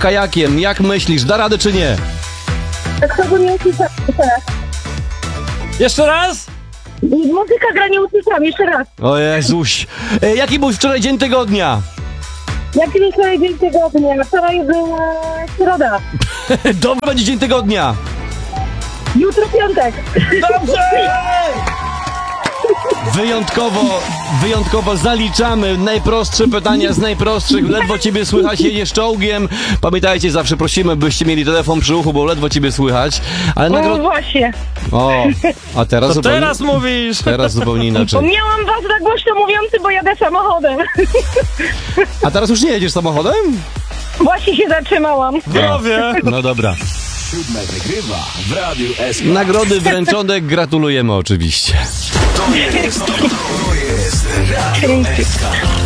kajakiem. Jak myślisz, da radę czy nie? Tak to nie usłyszałam jeszcze raz. Jeszcze raz? Muzyka gra, nie usłyszałam, jeszcze raz. O Jezuś. Jaki był wczoraj dzień tygodnia? Jaki był wczoraj dzień tygodnia? Wczoraj była środa. Dobry będzie dzień tygodnia. Jutro piątek. Dobrze! Wyjątkowo zaliczamy najprostsze pytania z najprostszych. Ledwo ciebie słychać, jedziesz czołgiem. Pamiętajcie, zawsze prosimy, byście mieli telefon przy uchu, bo ledwo ciebie słychać. Ale No właśnie. O, a teraz To zupełnie... teraz mówisz! Teraz zupełnie Bo inaczej. miałam was za głośno mówiący, bo jadę samochodem. A teraz już nie jedziesz samochodem? Właśnie się zatrzymałam. Zdrowie! No dobra. 7 wygrywa w Radiu SK. Nagrody wręczone gratulujemy oczywiście. To jest Radio SK.